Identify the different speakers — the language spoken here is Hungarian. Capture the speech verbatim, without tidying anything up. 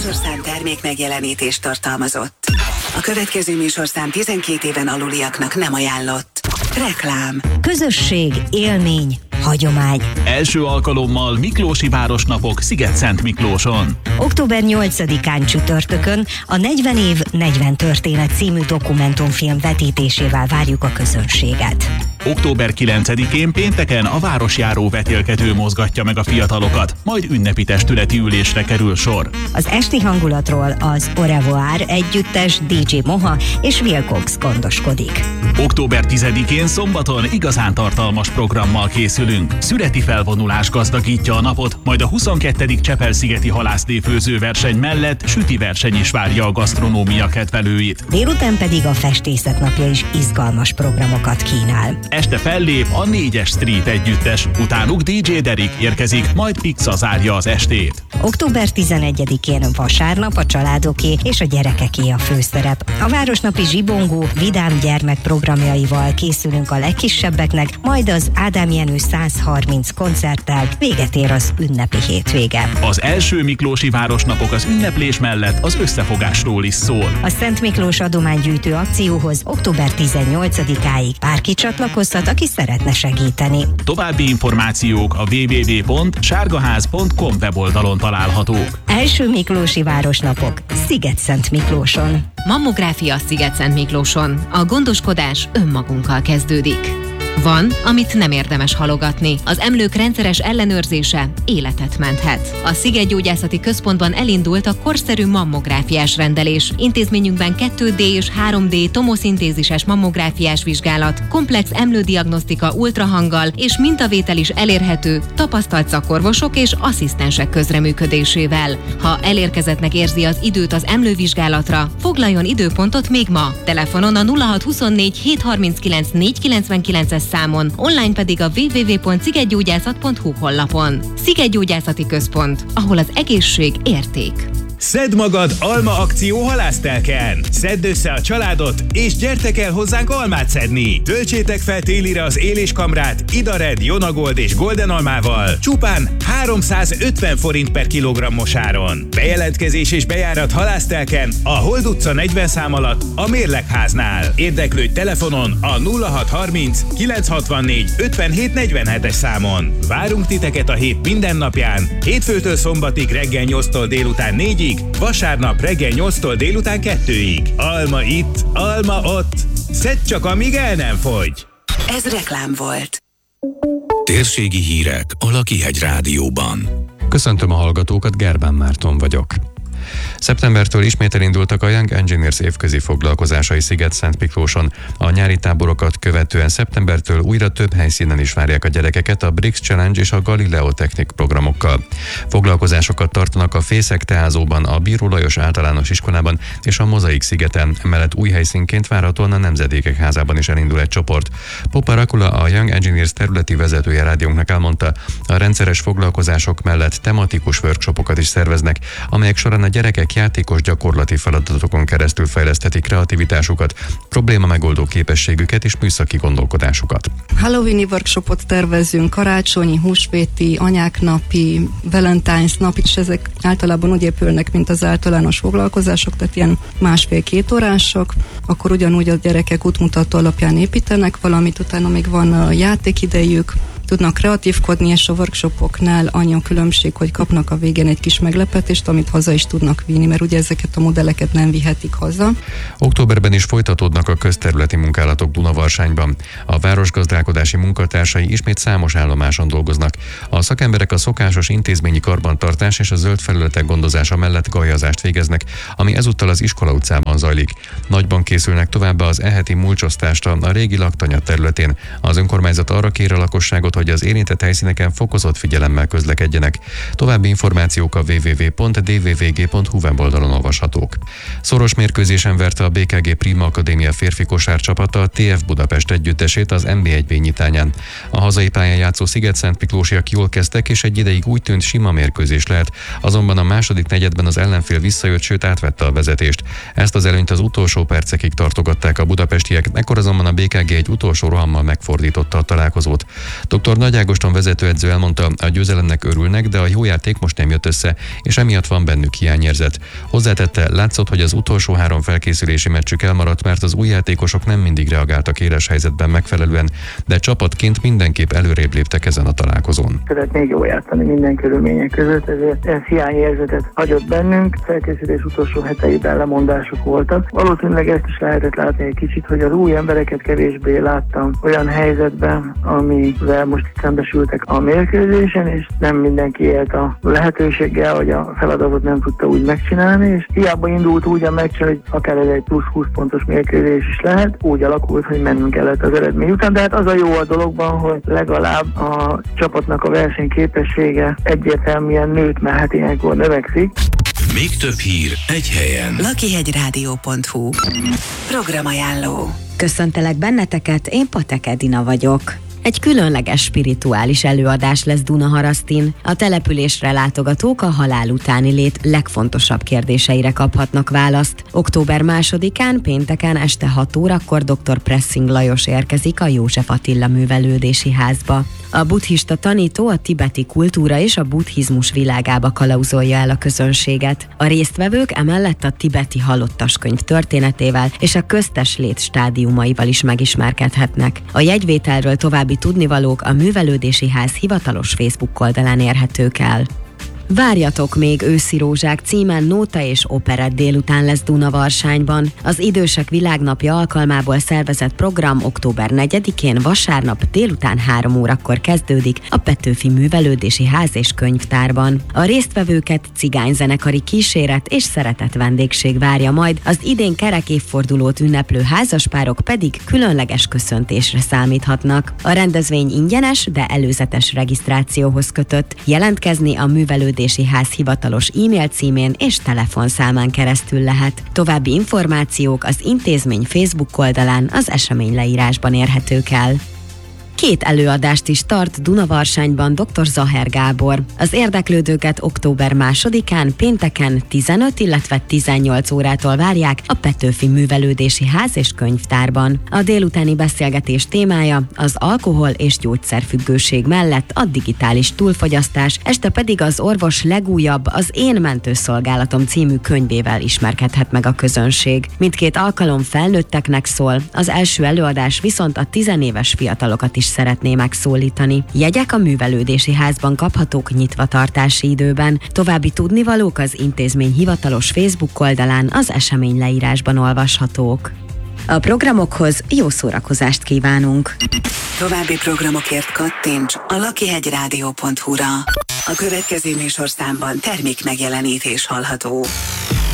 Speaker 1: műsorszám termék megjelenítést tartalmazott. A következő műsorszám tizenkét éven aluliaknak nem ajánlott. Reklám.
Speaker 2: Közösség, élmény, hagyomány.
Speaker 3: Első alkalommal Miklósi Városnapok Sziget-Szent Miklóson.
Speaker 2: október nyolcadikán csütörtökön a negyven év, negyven történet című dokumentumfilm vetítésével várjuk a közönséget.
Speaker 3: október kilencedikén pénteken a városjáró vetélkedő mozgatja meg a fiatalokat, majd ünnepi testületi ülésre kerül sor.
Speaker 2: Az esti hangulatról az Au revoir együttes, dé dzsé Moha és Wilcox gondoskodik.
Speaker 3: október tizedikén szombaton igazán tartalmas programmal készülünk. Szüreti felvonulás gazdagítja a napot, majd a huszonkettő Csepel-szigeti halászléfőző verseny mellett süti verseny is várja a gasztronómia kedvelőit.
Speaker 2: Délután pedig a festészet napja is izgalmas programokat kínál.
Speaker 3: Este fellép a négyes Street együttes, utánuk dé dzsé Derik érkezik, majd Pixa zárja az estét.
Speaker 2: október tizenegyedikén vasárnap a családoké és a gyerekeké a főszerep. A városnapi zsibongó, vidám gyermekprogramjaival készülünk a legkisebbeknek, majd az Ádám Jenő száz harminc koncerttel véget ér az ünnepi hétvége.
Speaker 3: Az első Miklósi Városnapok az ünneplés mellett az összefogásról is szól.
Speaker 2: A Szent Miklós adománygyűjtő akcióhoz október tizennyolcadikáig bárki csatlakozhat, aki szeretne segíteni.
Speaker 3: További információk a double-u double-u double-u pont sárgaház pont com weboldalon találhatók.
Speaker 2: Első Miklósi Városnapok Sziget-Szent Miklóson.
Speaker 4: Mammográfia Sziget-Szent Miklóson. A gondoskodás önmagunkkal kezdődik. Van, amit nem érdemes halogatni. Az emlők rendszeres ellenőrzése életet menthet. A Szigetgyógyászati Központban elindult a korszerű mammográfiás rendelés. Intézményünkben kettő dé és három dé tomoszintézises mammográfiás vizsgálat, komplex emlődiagnosztika ultrahanggal és mintavétel is elérhető tapasztalt szakorvosok és asszisztensek közreműködésével. Ha elérkezettnek érzi az időt az emlővizsgálatra, foglaljon időpontot még ma. Telefonon a nulla hat huszonnégy hét harminckilenc négy kilencvenkilences számon, online pedig a double-u double-u double-u pont szigetgyógyászat pont hu honlapon. Szigetgyógyászati Központ, ahol az egészség érték.
Speaker 5: Szedd magad alma akció halásztelken! Szedd össze a családot, és gyertek el hozzánk almát szedni! Töltsétek fel télire az éléskamrát Idared, Jonagold és Golden almával csupán háromszázötven forint per kilogrammos áron. Bejelentkezés és bejárat halásztelken a Hold utca negyven szám alatt a Mérlegháznál. Érdeklődj telefonon a nulla hat harminc kilenc hatvannégy ötvenhét negyvenhetes számon. Várunk titeket a hét minden napján, hétfőtől szombatig reggel nyolctól délután négyig, vasárnap reggel nyolctól délután kettőig. Alma itt, alma ott. Szedd csak, amíg el nem fogy.
Speaker 1: Ez reklám volt.
Speaker 6: Térségi hírek a Lakihegy Rádióban.
Speaker 7: Köszöntöm a hallgatókat, Gerbán Márton vagyok. Szeptembertől ismét elindultak a Young Engineers évközi foglalkozásai Sziget-Szent Miklóson. A nyári táborokat követően szeptembertől újra több helyszínen is várják a gyerekeket a Brix Challenge és a Galileo Technik programokkal. Foglalkozásokat tartanak a Fészek Teázóban, a Bíró Lajos általános iskolában és a Mozaik szigeten, emellett új helyszínként várhatóan a Nemzedékek házában is elindul egy csoport. Popa Rakula, a Young Engineers területi vezetője rádiónknak elmondta, a rendszeres foglalkozások mellett tematikus workshopokat is szerveznek, amelyek során a gyerekek játékos gyakorlati feladatokon keresztül fejleszthetik kreativitásukat, probléma megoldó képességüket és műszaki gondolkodásukat.
Speaker 8: Halloweeni workshopot tervezünk, karácsonyi, húsvéti, anyák napi, Valentine's nap, és ezek általában úgy épülnek, mint az általános foglalkozások, tehát ilyen másfél-két órások, akkor ugyanúgy a gyerekek útmutató alapján építenek valamit, utána még van a játékidejük, tudnak kreatívkodni, és a workshopoknál annyi a különbség, hogy kapnak a végén egy kis meglepetést, amit haza is tudnak vinni, mert ugye ezeket a modelleket nem vihetik haza.
Speaker 7: Októberben is folytatódnak a közterületi munkálatok Dunavarsányban. A városgazdálkodási munkatársai ismét számos állomáson dolgoznak. A szakemberek a szokásos intézményi karbantartás és a zöld felületek gondozása mellett gajazást végeznek, ami ezúttal az Iskola utcában zajlik. Nagyban készülnek továbbá az e-heti mulcsosztásra a régi laktanya területén. Az önkormányzat arra kér a lakosságot, hogy az érintett helyszíneken fokozott figyelemmel közlekedjenek. További információk a double-u double-u double-u pont d v v g pont hu weboldalon olvashatók. Szoros mérkőzésen verte a bé ká gé Prima Akadémia férfi kosárcsapata a té ef Budapest együttesét az en bé egy bé nyitányán. A hazai pályán játszó Sziget-Szent Miklósiak jól kezdtek, és egy ideig úgy tűnt, sima mérkőzés lehet, azonban a második negyedben az ellenfél visszajött, sőt átvette a vezetést. Ezt az előnyt az utolsó percekig tartogatták a budapestiek, ekkor azonban a bé ká gé egy utolsó rohammal megfordította a találkozót. dr. dr. Nagy Ágoston vezetőedző elmondta, a győzelemnek örülnek, de a jó játék most nem jött össze, és emiatt van bennük hiányérzet. Hozzátette, látszott, hogy az utolsó három felkészülési meccsük elmaradt, mert az új játékosok nem mindig reagáltak éles helyzetben megfelelően, de csapatként mindenképp előrébb léptek ezen a találkozón.
Speaker 9: Szeretnék jól játszani minden körülmények között, ezért ez hiányérzetet hagyott bennünk. Felkészülés utolsó heteiben lemondások voltak. Valószínűleg ezt is lehetett látni egy kicsit, hogy az új embereket kevésbé láttam olyan helyzetben, amivel most szembesültek a mérkőzésen, és nem mindenki élt a lehetőséggel, hogy a feladatot nem tudta úgy megcsinálni, és hiába indult úgy a meccs, hogy akár ez egy plusz húsz pontos mérkőzés is lehet, úgy alakult, hogy mennünk kellett az eredmény után, de hát az a jó a dologban, hogy legalább a csapatnak a versenyképessége egyértelműen nőtt, mert hát ilyenkor növekszik.
Speaker 6: Még több hír egy helyen.
Speaker 1: lakihegyrádió pont hu Programajánló.
Speaker 10: Köszöntelek benneteket, én Patek Edina vagyok. Egy különleges spirituális előadás lesz Dunaharasztin. A településre látogatók a halál utáni lét legfontosabb kérdéseire kaphatnak választ. október másodikán, pénteken este hat órakor dr. Pressing Lajos érkezik a József Attila Művelődési Házba. A buddhista tanító a tibeti kultúra és a buddhizmus világába kalauzolja el a közönséget. A résztvevők emellett a tibeti halottaskönyv történetével és a köztes lét stádiumaival is megismerkedhetnek. A jegyvételről további tudnivalók a Művelődési Ház hivatalos Facebook oldalán érhetők el. Várjatok még őszi rózsák címen nóta és operett délután lesz Dunavarsányban. Az Idősek Világnapja alkalmából szervezett program október negyedikén vasárnap délután három órakor kezdődik a Petőfi Művelődési Ház és Könyvtárban. A résztvevőket cigányzenekari kíséret és szeretett vendégség várja majd, az idén kerek évfordulót ünneplő házaspárok pedig különleges köszöntésre számíthatnak. A rendezvény ingyenes, de előzetes regisztrációhoz kötött. Jelentkezni a Művelődési Ház hivatalos e-mail címén és telefonszámán keresztül lehet. További információk az intézmény Facebook oldalán az esemény leírásban érhetők el. Két előadást is tart Dunavarsányban dr. Zaher Gábor. Az érdeklődőket október másodikán, pénteken tizenöt, illetve tizennyolc órától várják a Petőfi Művelődési Ház és Könyvtárban. A délutáni beszélgetés témája az alkohol és gyógyszerfüggőség mellett a digitális túlfogyasztás, este pedig az orvos legújabb, az Én mentőszolgálatom című könyvével ismerkedhet meg a közönség. Mindkét alkalom felnőtteknek szól, az első előadás viszont a tizenéves fiatalokat is szeretné megszólítani. Jegyek a Művelődési Házban kaphatók nyitvatartási időben. További tudnivalók az intézmény hivatalos Facebook oldalán az esemény leírásban olvashatók. A programokhoz jó szórakozást kívánunk!
Speaker 1: További programokért kattints a lakihegyrádió pont hu-ra. A következő műsorszámban termék megjelenítés hallható.